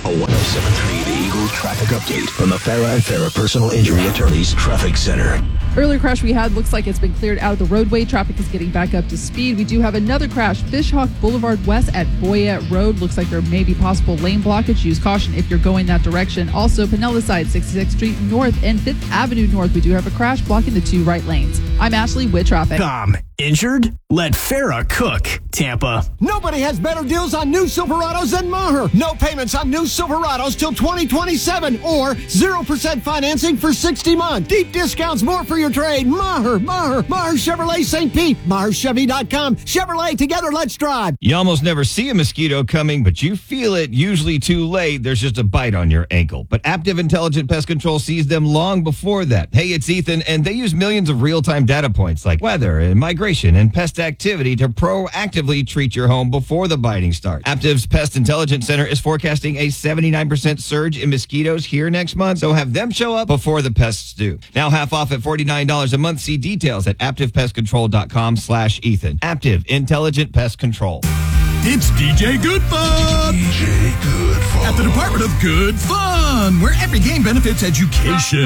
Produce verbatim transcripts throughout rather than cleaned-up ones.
A one oh seven point three The Eagle traffic update from the Farah and Farah Personal Injury Attorneys Traffic Center. Earlier crash we had looks like it's been cleared out of the roadway. Traffic is getting back up to speed. We do have another crash. Fishhawk Boulevard West at Boyette Road. Looks like there may be possible lane blockage. Use caution if you're going that direction. Also, Pinellas side, sixty-sixth Street North and fifth Avenue North. We do have a crash blocking the two right lanes. I'm Ashley with traffic. Com. Injured? Let Farah cook. Tampa. Nobody has better deals on new Silverados than Maher. No payments on new Silverados till twenty twenty-seven or zero percent financing for sixty months. Deep discounts, more for your trade. Maher, Maher, Maher Chevrolet Saint Pete. Maher Chevy dot com. Chevrolet, together, let's drive. You almost never see a mosquito coming, but you feel it usually too late. There's just a bite on your ankle. But Aptiv Intelligent Pest Control sees them long before that. Hey, it's Ethan, and they use millions of real-time data points like weather and migration and pest activity to proactively treat your home before the biting starts. Aptiv's Pest Intelligence Center is forecasting a seventy-nine percent surge in mosquitoes here next month, so have them show up before the pests do. Now half off at forty-nine dollars a month. See details at active pest control dot com slash Ethan. Aptiv Intelligent Pest Control. It's D J Good Fun! D J Good Fun. At the Department of Good Fun, where every game benefits education.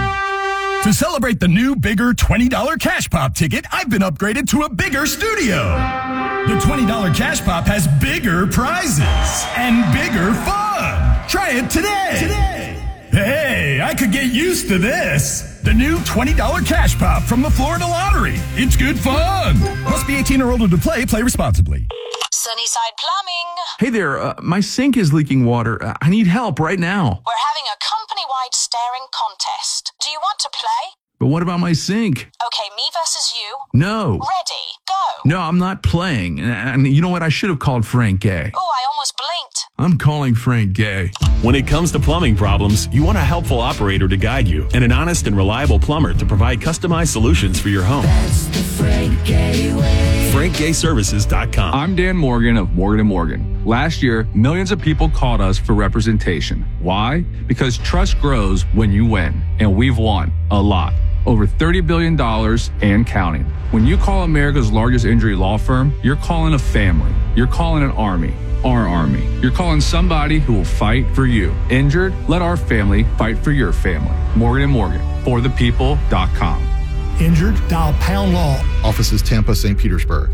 To celebrate the new, bigger twenty dollars Cash Pop ticket, I've been upgraded to a bigger studio. The twenty dollars Cash Pop has bigger prizes and bigger fun. Try it today. Today. Hey, I could get used to this. The new twenty dollars Cash Pop from the Florida Lottery. It's good fun. Must be eighteen or older to play. Play responsibly. Sunnyside Plumbing. Hey there, uh, my sink is leaking water. Uh, I need help right now. We're having a company-wide staring contest. Do you want to play? But what about my sink? Okay, me versus you. No. Ready, go. No, I'm not playing. And, and you know what? I should have called Frank Gay. Oh, I almost blinked. I'm calling Frank Gay. When it comes to plumbing problems, you want a helpful operator to guide you and an honest and reliable plumber to provide customized solutions for your home. That's the Frank Gay way. frank gay services dot com. I'm Dan Morgan of Morgan and Morgan. Last year, millions of people called us for representation. Why? Because trust grows when you win, and we've won a lot. Over thirty billion dollars and counting. When you call America's largest injury law firm, you're calling a family. You're calling an army. Our army. You're calling somebody who will fight for you. Injured? Let our family fight for your family. Morgan and Morgan. For the people dot com. Injured? Dial Pound Law. Offices Tampa, Saint Petersburg.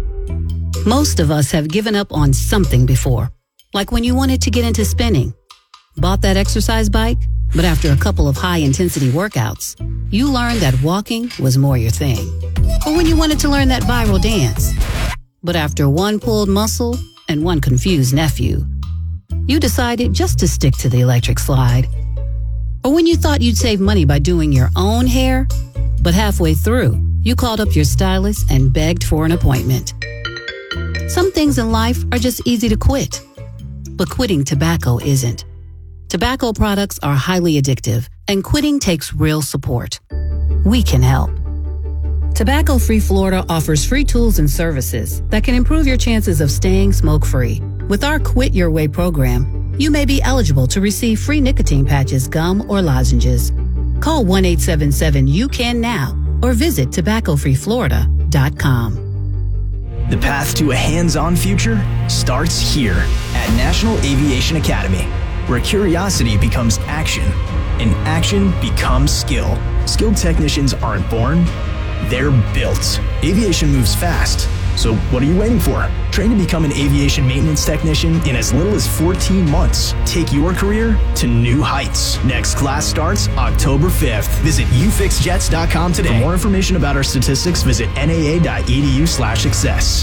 Most of us have given up on something before. Like when you wanted to get into spinning. Bought that exercise bike, but after a couple of high-intensity workouts, you learned that walking was more your thing. Or when you wanted to learn that viral dance, but after one pulled muscle and one confused nephew, you decided just to stick to the electric slide. Or when you thought you'd save money by doing your own hair, but halfway through, you called up your stylist and begged for an appointment. Some things in life are just easy to quit, but quitting tobacco isn't. Tobacco products are highly addictive, and quitting takes real support. We can help. Tobacco Free Florida offers free tools and services that can improve your chances of staying smoke-free. With our Quit Your Way program, you may be eligible to receive free nicotine patches, gum, or lozenges. Call one eight seven seven you can now or visit tobacco free florida dot com. The path to a hands-on future starts here at National Aviation Academy, where curiosity becomes action and action becomes skill. Skilled technicians aren't born, they're built. Aviation moves fast, so what are you waiting for? Train to become an aviation maintenance technician in as little as fourteen months. Take your career to new heights. Next class starts October fifth. Visit u fix jets dot com today. For more information about our statistics, visit N A A dot E D U slash success.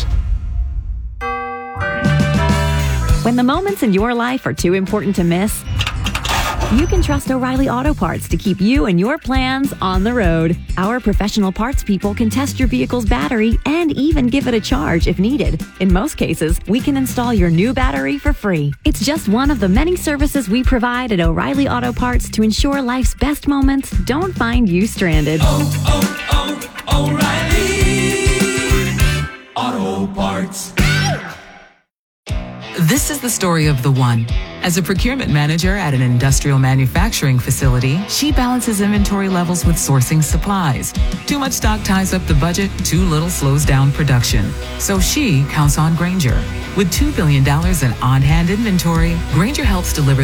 When the moments in your life are too important to miss, you can trust O'Reilly Auto Parts to keep you and your plans on the road. Our professional parts people can test your vehicle's battery and even give it a charge if needed. In most cases, we can install your new battery for free. It's just one of the many services we provide at O'Reilly Auto Parts to ensure life's best moments don't find you stranded. Oh, oh, oh, O'Reilly Auto Parts. This is the story of the one. As a procurement manager at an industrial manufacturing facility, she balances inventory levels with sourcing supplies. Too much stock ties up the budget, too little slows down production. So she counts on Grainger. With two billion dollars in on-hand inventory, Grainger helps deliver